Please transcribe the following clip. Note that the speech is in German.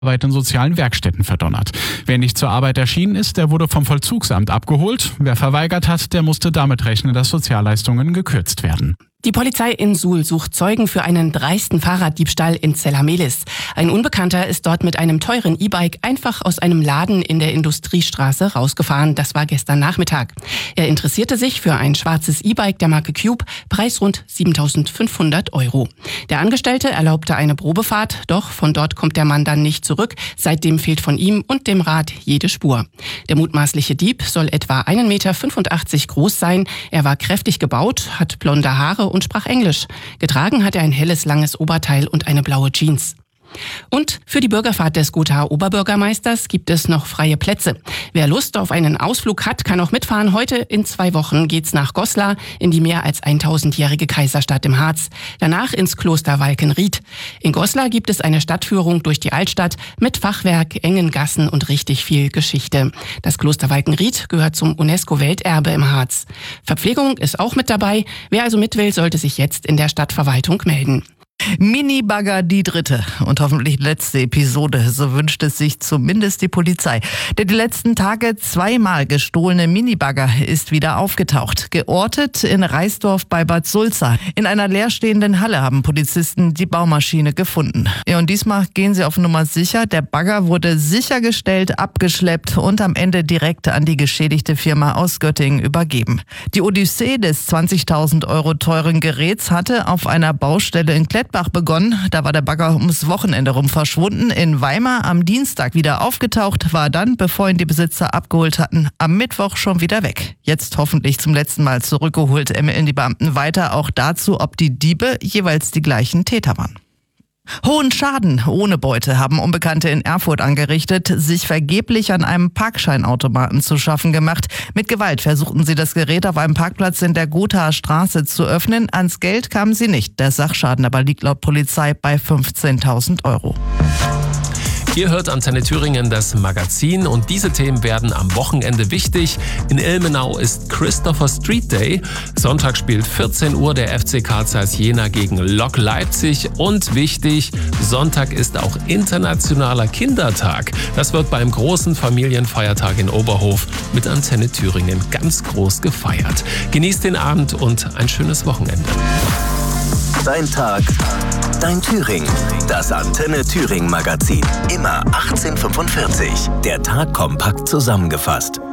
Arbeit in sozialen Werkstätten verdonnert. Wer nicht zur Arbeit erschienen ist, der wurde vom Vollzugsamt abgeholt. Wer verweigert hat, der musste damit rechnen, dass Sozialleistungen gekürzt werden. Die Polizei in Suhl sucht Zeugen für einen dreisten Fahrraddiebstahl in Zellamelis. Ein Unbekannter ist dort mit einem teuren E-Bike einfach aus einem Laden in der Industriestraße rausgefahren. Das war gestern Nachmittag. Er interessierte sich für ein schwarzes E-Bike der Marke Cube, Preis rund 7.500 €. Der Angestellte erlaubte eine Probefahrt, doch von dort kommt der Mann dann nicht zurück. Seitdem fehlt von ihm und dem Rad jede Spur. Der mutmaßliche Dieb soll etwa 1,85 Meter groß sein. Er war kräftig gebaut, hat blonde Haare und sprach Englisch. Getragen hat er ein helles, langes Oberteil und eine blaue Jeans. Und für die Bürgerfahrt des Gothaer Oberbürgermeisters gibt es noch freie Plätze. Wer Lust auf einen Ausflug hat, kann auch mitfahren. Heute in 2 Wochen geht's nach Goslar in die mehr als 1000-jährige Kaiserstadt im Harz. Danach ins Kloster Walkenried. In Goslar gibt es eine Stadtführung durch die Altstadt mit Fachwerk, engen Gassen und richtig viel Geschichte. Das Kloster Walkenried gehört zum UNESCO-Welterbe im Harz. Verpflegung ist auch mit dabei. Wer also mit will, sollte sich jetzt in der Stadtverwaltung melden. Minibagger die 3. und hoffentlich letzte Episode, so wünscht es sich zumindest die Polizei. Der die letzten Tage 2-mal gestohlene Minibagger ist wieder aufgetaucht. Geortet in Reisdorf bei Bad Sulza. In einer leerstehenden Halle haben Polizisten die Baumaschine gefunden. Ja, und diesmal gehen sie auf Nummer sicher. Der Bagger wurde sichergestellt, abgeschleppt und am Ende direkt an die geschädigte Firma aus Göttingen übergeben. Die Odyssee des 20.000 € teuren Geräts hatte auf einer Baustelle in Klettbach begonnen. Da war der Bagger ums Wochenende rum verschwunden. In Weimar am Dienstag wieder aufgetaucht, war dann, bevor ihn die Besitzer abgeholt hatten, am Mittwoch schon wieder weg. Jetzt hoffentlich zum letzten Mal zurückgeholt, ermitteln die Beamten weiter auch dazu, ob die Diebe jeweils die gleichen Täter waren. Hohen Schaden ohne Beute haben Unbekannte in Erfurt angerichtet, sich vergeblich an einem Parkscheinautomaten zu schaffen gemacht. Mit Gewalt versuchten sie das Gerät auf einem Parkplatz in der Gothaer Straße zu öffnen. Ans Geld kamen sie nicht. Der Sachschaden aber liegt laut Polizei bei 15.000 €. Ihr hört Antenne Thüringen, das Magazin, und diese Themen werden am Wochenende wichtig. In Ilmenau ist Christopher Street Day. Sonntag spielt 14 Uhr der FC Carl Zeiss Jena gegen Lok Leipzig. Und wichtig, Sonntag ist auch Internationaler Kindertag. Das wird beim großen Familienfeiertag in Oberhof mit Antenne Thüringen ganz groß gefeiert. Genießt den Abend und ein schönes Wochenende. Dein Tag, dein Thüringen. Das Antenne Thüringen Magazin. Immer 18:45. Der Tag kompakt zusammengefasst.